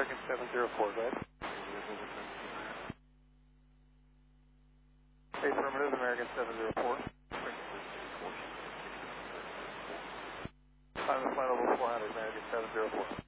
American 704, go ahead. Affirmative, American 704. I'm the flight level 400, American 704.